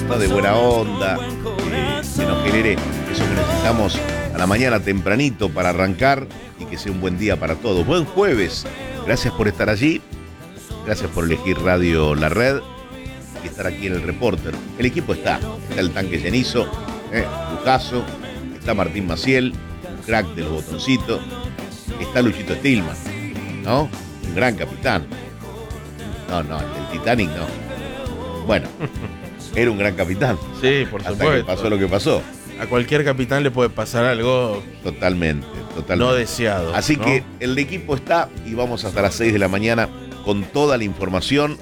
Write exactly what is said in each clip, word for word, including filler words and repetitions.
¿no? De buena onda, eh, que nos genere eso que necesitamos a la mañana tempranito para arrancar y que sea un buen día para todos. Buen jueves, gracias por estar allí, gracias por elegir Radio La Red y estar aquí en el Reporter. El equipo está, está el tanque Llenizo, eh, Lujazo, está Martín Maciel, un crack del botoncito, está Luchito Stillman, ¿no? Un gran capitán. No, no, el del Titanic no. Bueno, era un gran capitán. Sí, por supuesto. Hasta que pasó lo que pasó. A cualquier capitán le puede pasar algo Totalmente, totalmente. no deseado. Así ¿no? que el equipo está y vamos hasta las seis de la mañana con toda la información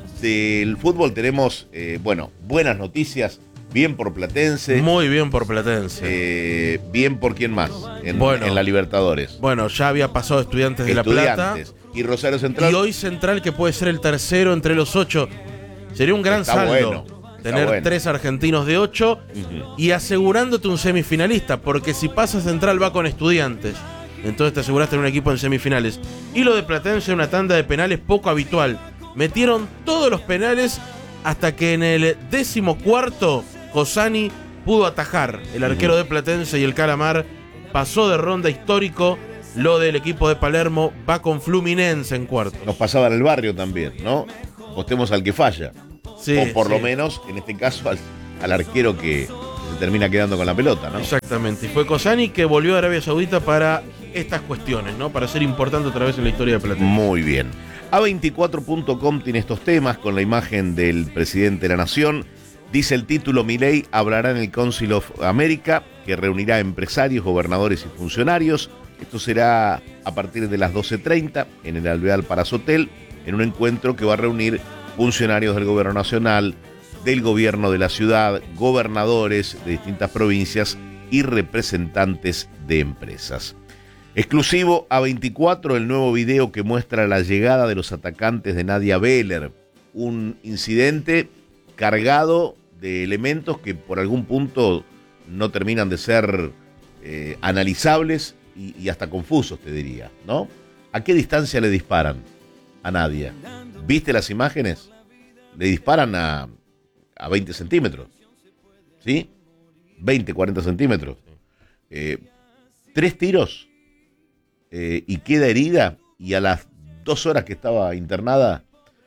del fútbol. Tenemos, eh, bueno, buenas noticias. Bien por Platense. Muy bien por Platense. Eh, bien por quién más en, bueno, en la Libertadores. Bueno, ya había pasado Estudiantes de Estudiantes. La Plata. Y Rosario Central. Y hoy Central, que puede ser el tercero entre los ocho. Sería un gran Está saldo. bueno, tener bueno. tres argentinos de ocho uh-huh. y asegurándote un semifinalista, porque si pasa Central va con Estudiantes. Entonces te aseguras tener un equipo en semifinales. Y lo de Platense, una tanda de penales poco habitual. Metieron todos los penales hasta que en el décimo cuarto Cosani pudo atajar. El arquero uh-huh. de Platense y el Calamar pasó de ronda histórico. Lo del equipo de Palermo va con Fluminense en cuarto. Nos pasaba en el barrio también, ¿no? Apostemos al que falla. Sí, o por sí. lo menos, en este caso, al, al arquero que se termina quedando con la pelota, ¿no? Exactamente. Y fue Cosani que volvió a Arabia Saudita para estas cuestiones, ¿no? Para ser importante otra vez en la historia de Platense. Muy bien. A veinticuatro punto com tiene estos temas con la imagen del presidente de la Nación. Dice el título: Milei hablará en el Council of America, que reunirá empresarios, gobernadores y funcionarios. Esto será a partir de las doce treinta en el Alvear Palace Hotel, en un encuentro que va a reunir funcionarios del gobierno nacional, del gobierno de la ciudad, gobernadores de distintas provincias y representantes de empresas. Exclusivo a veinticuatro, el nuevo video que muestra la llegada de los atacantes de Nadia Beller. Un incidente cargado de elementos que por algún punto no terminan de ser eh, analizables y, y hasta confusos, te diría, ¿no? ¿A qué distancia le disparan a Nadia? ¿Viste las imágenes? Le disparan a, a veinte centímetros, ¿sí? veinte, cuarenta centímetros. Eh, tres tiros eh, y queda herida, y a las dos horas que estaba internada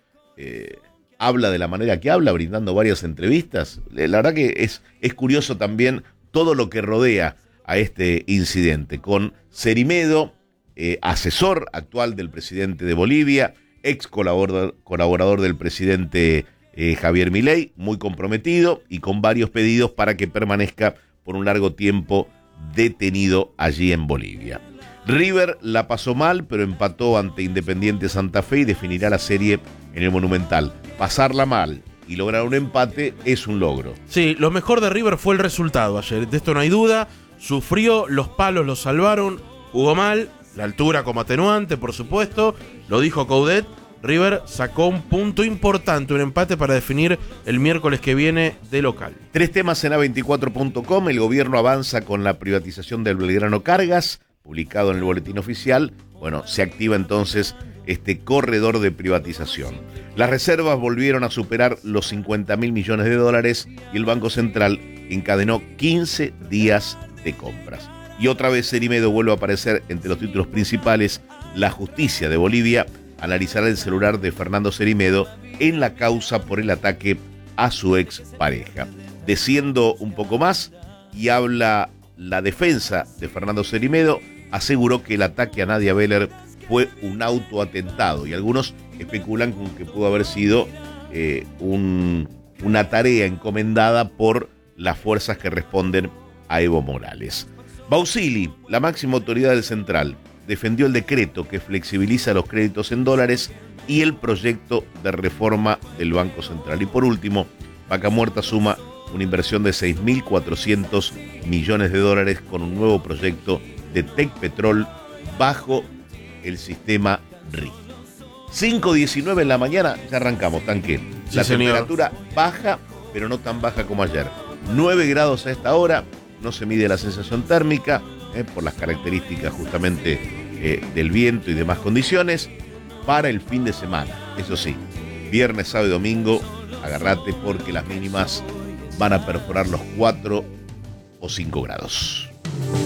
eh, habla de la manera que habla, brindando varias entrevistas. La verdad que es, es curioso también todo lo que rodea a este incidente, con Cerimedo, eh, asesor actual del presidente de Bolivia, ex colaborador, colaborador del presidente eh, Javier Milei, muy comprometido y con varios pedidos para que permanezca por un largo tiempo detenido allí en Bolivia. River la pasó mal, pero empató ante Independiente Santa Fe y definirá la serie en el Monumental. Pasarla mal y lograr un empate es un logro. Sí, lo mejor de River fue el resultado ayer, de esto no hay duda. Sufrió, los palos lo salvaron, jugó mal, la altura como atenuante, por supuesto, lo dijo Coudet. River sacó un punto importante, un empate para definir el miércoles que viene de local. Tres temas en a veinticuatro punto com. El gobierno avanza con la privatización del Belgrano Cargas, publicado en el boletín oficial. Bueno, se activa entonces este corredor de privatización. Las reservas volvieron a superar los cincuenta mil millones de dólares y el Banco Central encadenó quince días de compras. Y otra vez Cerimedo vuelve a aparecer entre los títulos principales. La justicia de Bolivia analizará el celular de Fernando Cerimedo en la causa por el ataque a su ex pareja. Desciendo un poco más y habla la defensa de Fernando Cerimedo, aseguró que el ataque a Nadia Beller fue un autoatentado y algunos especulan con que pudo haber sido eh, un, una tarea encomendada por las fuerzas que responden a Evo Morales. Bausili, la máxima autoridad del Central, defendió el decreto que flexibiliza los créditos en dólares y el proyecto de reforma del Banco Central. Y por último, Vaca Muerta suma una inversión de seis mil cuatrocientos millones de dólares con un nuevo proyecto de Tecpetrol bajo el sistema R I. cinco diecinueve en la mañana, ya arrancamos, tanque. Sí, la señor. temperatura baja, pero no tan baja como ayer. nueve grados a esta hora, no se mide la sensación térmica, eh, por las características justamente eh, del viento y demás condiciones. Para el fin de semana, eso sí, viernes, sábado y domingo, agarrate porque las mínimas van a perforar los cuatro o cinco grados.